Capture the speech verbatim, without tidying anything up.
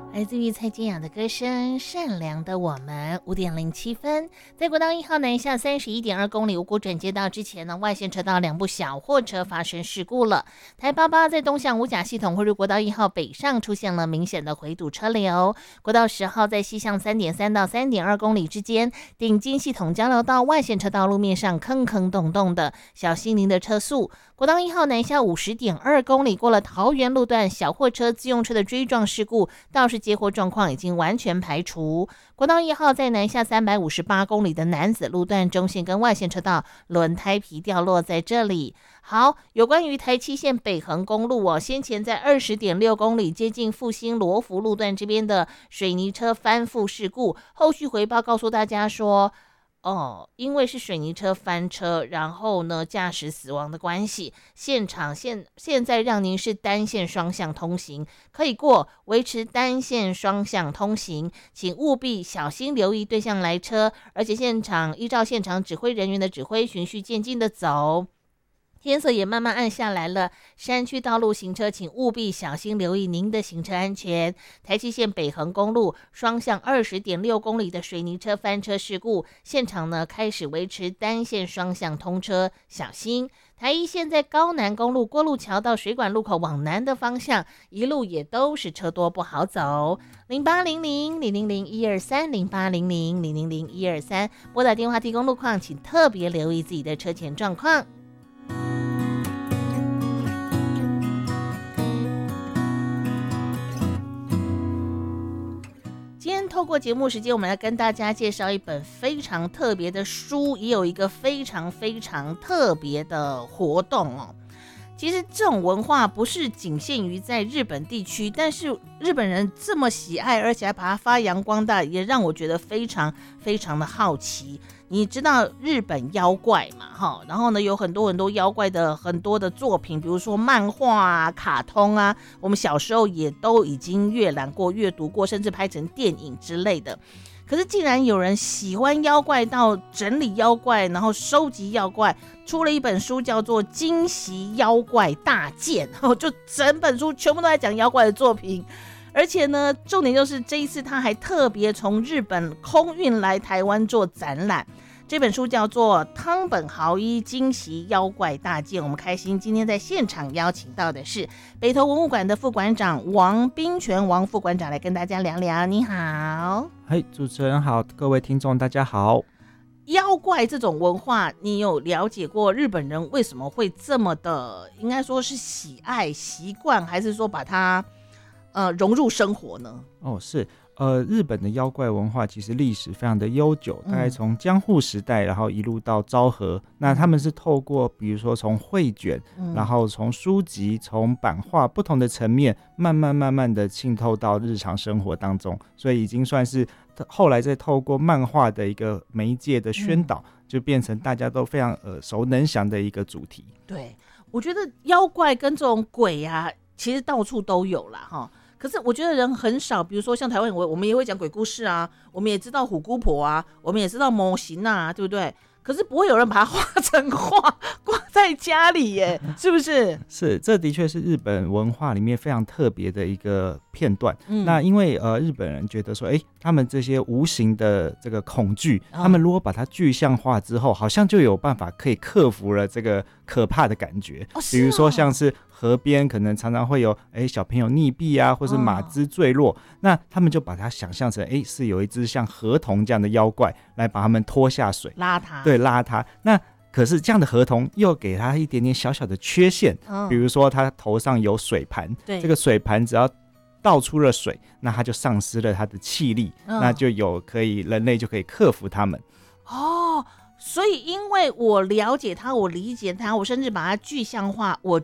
来自于蔡健雅的歌声《善良的我们》。五点零七分，在国道一号南下三十一点二公里五股转接道之前呢，外线车道两部小货车发生事故了。台八八在东向五甲系统汇入国道一号北上出现了明显的回堵车流。国道十号在西向三点三到三点二公里之间，顶金系统交流道外线车道路面上坑坑洞洞的，小心您的车速。国道一号南下五十点二公里，过了桃园路段，小货车、自用车的追撞事故倒是接货状况已经完全排除。国道一号在南下三百五十八公里的楠梓路段，中线跟外线车道轮胎皮掉落在这里。好，有关于台七线北横公路哦，先前在二十点六公里接近复兴罗福路段这边的水泥车翻覆事故，后续回报告诉大家说，哦，因为是水泥车翻车，然后呢驾驶死亡的关系，现场现现在让您是单线双向通行，可以过，维持单线双向通行，请务必小心留意对向来车，而且现场依照现场指挥人员的指挥，循序渐进的走。天色也慢慢暗下来了，山区道路行车请务必小心留意您的行车安全。台七线北横公路双向二十点六公里的水泥车翻车事故，现场呢开始维持单线双向通车，小心。台一线在高南公路过路桥到水管路口往南的方向，一路也都是车多不好走。零八零零零零零一二三零八零零零零零一二三拨打电话提供路况，请特别留意自己的车前状况。今天透过节目时间，我们来跟大家介绍一本非常特别的书，也有一个非常非常特别的活动哦。其实这种文化不是仅限于在日本地区，但是日本人这么喜爱，而且还把它发扬光大，也让我觉得非常非常的好奇。你知道日本妖怪嘛？哈，然后呢，有很多很多妖怪的很多的作品，比如说漫画啊、卡通啊，我们小时候也都已经阅览过、阅读过，甚至拍成电影之类的。可是竟然有人喜欢妖怪到整理妖怪，然后收集妖怪，出了一本书叫做《惊袭妖怪大件》，就整本书全部都在讲妖怪的作品。而且呢，重点就是这一次他还特别从日本空运来台湾做展览。这本书叫做《汤本豪一惊袭妖怪大件》。我们开心今天在现场邀请到的是北投文物馆的副馆长王彬全王副馆长来跟大家聊聊。你好。 嘿，主持人好，各位听众大家好。 妖怪这种文化，你有了解过日本人为什么会这么的，应该说是喜爱习惯，还是说把它呃融入生活呢？ 哦，是。呃，日本的妖怪文化其实历史非常的悠久，大概从江户时代，然后一路到昭和。嗯、那他们是透过，比如说从绘卷，嗯、然后从书籍、从版画不同的层面，慢慢慢慢的浸透到日常生活当中，所以已经算是后来再透过漫画的一个媒介的宣导，嗯、就变成大家都非常耳熟能详的一个主题。 对，我觉得妖怪跟这种鬼啊，其实到处都有啦，哈。可是我觉得人很少，比如说像台湾，我们也会讲鬼故事啊，我们也知道虎姑婆啊，我们也知道模型啊，对不对？可是不会有人把它画成画挂在家里耶，是不是？ 是，这的确是日本文化里面非常特别的一个片段。嗯、那因为呃日本人觉得说，哎，他们这些无形的这个恐惧，哦、他们如果把它具象化之后，好像就有办法可以克服了这个可怕的感觉。哦、比如说像是河边可能常常会有哎小朋友溺毙啊，或是马肢坠落，哦、那他们就把它想象成哎是有一只像河童这样的妖怪来把他们拖下水， 拉他。 对，拉他。那可是这样的河童又给他一点点小小的缺陷，哦、比如说他头上有水盘，这个水盘只要倒出了水，那他就丧失了他的气力，哦、那就有可以人类就可以克服他们。 哦，所以因为我了解他，我理解他，我甚至把它具象化，我